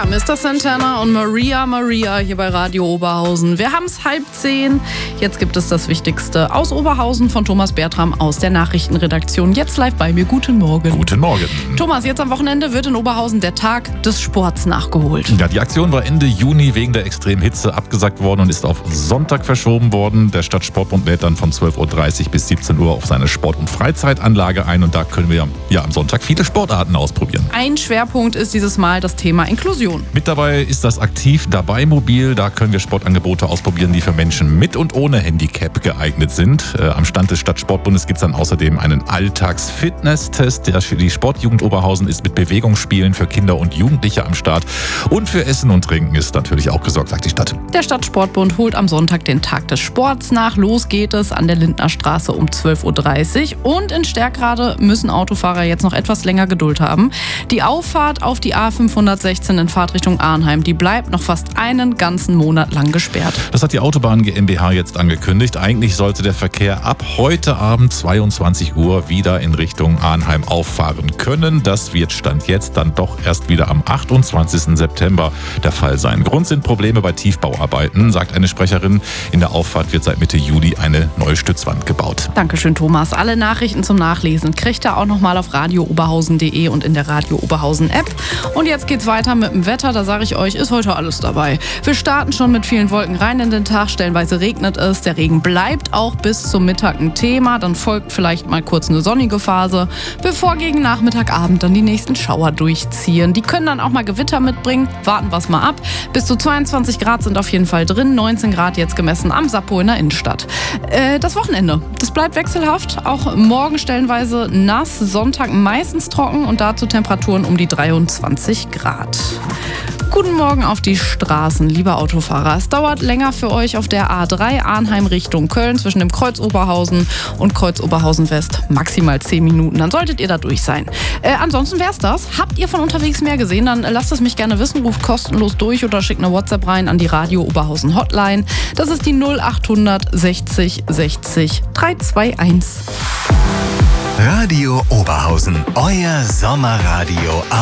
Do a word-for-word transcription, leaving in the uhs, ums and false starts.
Ja, Mister Santana und Maria Maria hier bei Radio Oberhausen. Wir haben es halb zehn. Jetzt gibt es das Wichtigste aus Oberhausen von Thomas Bertram aus der Nachrichtenredaktion. Jetzt live bei mir. Guten Morgen. Guten Morgen. Thomas, jetzt am Wochenende wird in Oberhausen der Tag des Sports nachgeholt. Ja, die Aktion war Ende Juni wegen der extremen Hitze abgesagt worden und ist auf Sonntag verschoben worden. Der Stadtsportbund lädt dann von zwölf Uhr dreißig bis siebzehn Uhr auf seine Sport- und Freizeitanlage ein und da können wir ja am Sonntag viele Sportarten ausprobieren. Ein Schwerpunkt ist dieses Mal das Thema Inklusion. Mit dabei ist das Aktiv dabei Mobil. Da können wir Sportangebote ausprobieren, die für Menschen mit und ohne Handicap geeignet sind. Äh, am Stand des Stadtsportbundes gibt es dann außerdem einen Alltags-Fitness-Test. Die Sportjugend Oberhausen ist mit Bewegungsspielen für Kinder und Jugendliche am Start. Und für Essen und Trinken ist natürlich auch gesorgt, sagt die Stadt. Der Stadtsportbund holt am Sonntag den Tag des Sports nach. Los geht es an der Lindner Straße um zwölf Uhr dreißig. Und in Stärkrade müssen Autofahrer jetzt noch etwas länger Geduld haben. Die Auffahrt auf die A fünfhundertsechzehn in Fahrtrichtung Arnheim, die bleibt noch fast einen ganzen Monat lang gesperrt. Das hat die Autobahn GmbH jetzt angekündigt. Eigentlich sollte der Verkehr ab heute Abend zweiundzwanzig Uhr wieder in Richtung Arnheim auffahren können. Das wird Stand jetzt dann doch erst wieder am achtundzwanzigsten September der Fall sein. Grund sind Probleme bei Tiefbauarbeiten, sagt eine Sprecherin. In der Auffahrt wird seit Mitte Juli eine neue Stützwand gebaut. Dankeschön, Thomas. Alle Nachrichten zum Nachlesen kriegt ihr auch nochmal auf radio oberhausen punkt de und in der Radio Oberhausen App. Und jetzt geht's weiter mit dem Wetter. Da sage ich euch, ist heute alles dabei. Wir starten schon mit vielen Wolken rein in den Tag. Stellenweise regnet es. Der Regen bleibt auch bis zum Mittag ein Thema. Dann folgt vielleicht mal kurz eine sonnige Phase, bevor gegen Nachmittagabend dann die nächsten Schauer durchziehen. Die können dann auch mal Gewitter mitbringen. Warten wir es mal ab. Bis zu zweiundzwanzig Grad sind auf jeden Fall drin. neunzehn Grad jetzt gemessen am Sappo in der Innenstadt. Äh, das Wochenende, das bleibt wechselhaft. Auch morgen stellenweise nass. Sonntag meistens trocken und dazu Temperaturen um die dreiundzwanzig Grad. Guten Morgen auf die Straßen, liebe Autofahrer. Es dauert länger für euch auf der A drei Arnheim Richtung Köln zwischen dem Kreuz Oberhausen und Kreuz Oberhausen West. Maximal zehn Minuten, dann solltet ihr da durch sein. Äh, ansonsten wär's das. Habt ihr von unterwegs mehr gesehen, dann lasst es mich gerne wissen. Ruft kostenlos durch oder schickt eine WhatsApp rein an die Radio Oberhausen Hotline. Das ist die null achthundert sechzig sechzig dreihunderteinundzwanzig. Radio Oberhausen, euer Sommerradio.